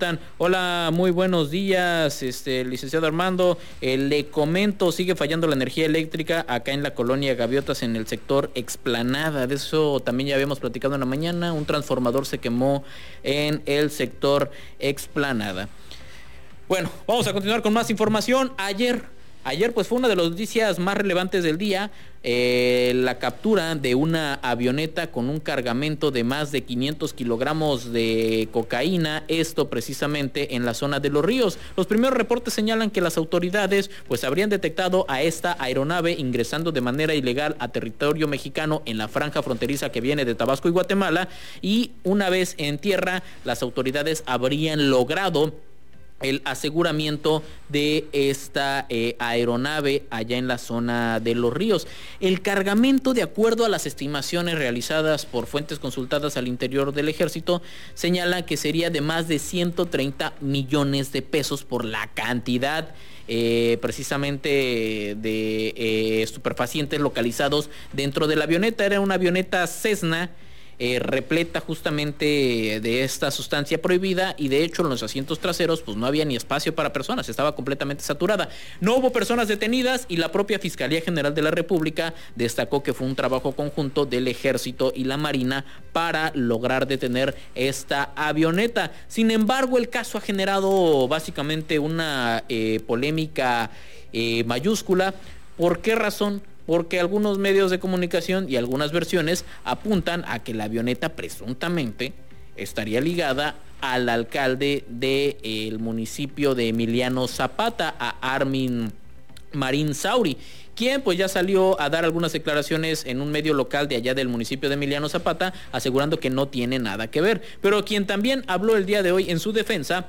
preguntan, hola, muy buenos días, licenciado Armando, le comento, sigue fallando la energía eléctrica acá en la colonia Gaviotas, en el sector Explanada. De eso también ya habíamos platicado en la mañana. Un transformador se quemó en el sector Explanada. Bueno, vamos a continuar con más información. Ayer pues fue una de las noticias más relevantes del día, la captura de una avioneta con un cargamento de más de 500 kilogramos de cocaína, esto precisamente en la zona de Los Ríos. Los primeros reportes señalan que las autoridades pues habrían detectado a esta aeronave ingresando de manera ilegal a territorio mexicano en la franja fronteriza que viene de Tabasco y Guatemala, y una vez en tierra las autoridades habrían logrado el aseguramiento de esta aeronave allá en la zona de Los Ríos. El cargamento, de acuerdo a las estimaciones realizadas por fuentes consultadas al interior del ejército, señala que sería de más de 130 millones de pesos por la cantidad precisamente de estupefacientes localizados dentro de la avioneta. Era una avioneta Cessna repleta justamente de esta sustancia prohibida, y de hecho en los asientos traseros pues no había ni espacio para personas, estaba completamente saturada. No hubo personas detenidas, y la propia Fiscalía General de la República destacó que fue un trabajo conjunto del Ejército y la Marina para lograr detener esta avioneta. Sin embargo, el caso ha generado básicamente una polémica mayúscula. ¿Por qué razón? Porque algunos medios de comunicación y algunas versiones apuntan a que la avioneta presuntamente estaría ligada al alcalde del municipio de Emiliano Zapata, a Armin Marín Sauri, quien pues ya salió a dar algunas declaraciones en un medio local de allá del municipio de Emiliano Zapata, asegurando que no tiene nada que ver. Pero quien también habló el día de hoy en su defensa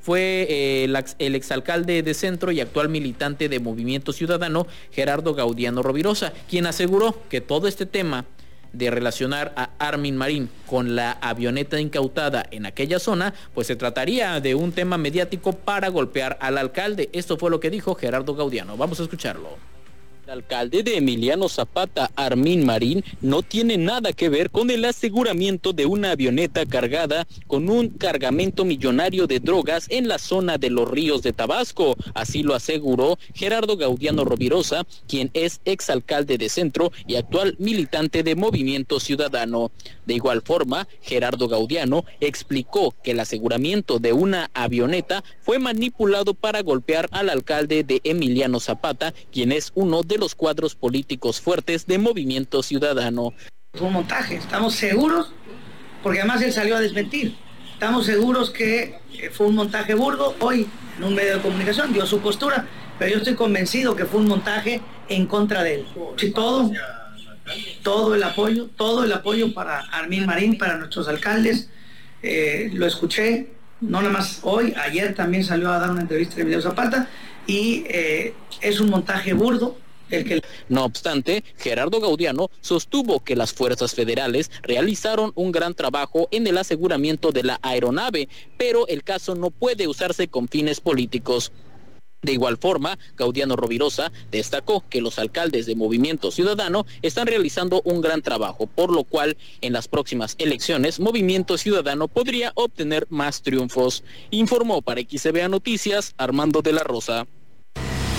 fue el exalcalde de Centro y actual militante de Movimiento Ciudadano, Gerardo Gaudiano Rovirosa, quien aseguró que todo este tema de relacionar a Armin Marín con la avioneta incautada en aquella zona, pues se trataría de un tema mediático para golpear al alcalde. Esto fue lo que dijo Gerardo Gaudiano. Vamos a escucharlo. El alcalde de Emiliano Zapata, Armin Marín, no tiene nada que ver con el aseguramiento de una avioneta cargada con un cargamento millonario de drogas en la zona de Los Ríos de Tabasco. Así lo aseguró Gerardo Gaudiano Rovirosa, quien es exalcalde de Centro y actual militante de Movimiento Ciudadano. De igual forma, Gerardo Gaudiano explicó que el aseguramiento de una avioneta fue manipulado para golpear al alcalde de Emiliano Zapata, quien es uno de los cuadros políticos fuertes de Movimiento Ciudadano. Fue un montaje, estamos seguros, porque además él salió a desmentir. Estamos seguros que fue un montaje burdo. Hoy en un medio de comunicación dio su postura, pero yo estoy convencido que fue un montaje en contra de él. Sí, todo el apoyo para Armin Marín, para nuestros alcaldes. Lo escuché, no nada más hoy, ayer también salió a dar una entrevista en Emiliano Zapata, y es un montaje burdo. No obstante, Gerardo Gaudiano sostuvo que las fuerzas federales realizaron un gran trabajo en el aseguramiento de la aeronave, pero el caso no puede usarse con fines políticos. De igual forma, Gaudiano Rovirosa destacó que los alcaldes de Movimiento Ciudadano están realizando un gran trabajo, por lo cual en las próximas elecciones Movimiento Ciudadano podría obtener más triunfos. Informó para XCBA Noticias Armando de la Rosa.